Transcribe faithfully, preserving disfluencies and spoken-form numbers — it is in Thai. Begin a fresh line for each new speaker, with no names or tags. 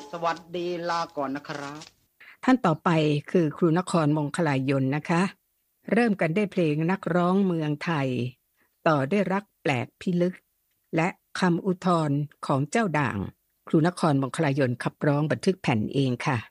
สวัสดีลาก่อนนะครับ
ท่านต่อไปคือครูนครมงคลายนนะคะ เริ่มกันด้วยเพลงนักร้องเมืองไทย ต่อด้วยรักแปลกพิลึก และคำอุทธรณ์ของเจ้าด่าง ครูนครมงคลายนขับร้องบันทึกแผ่นเองค่ะ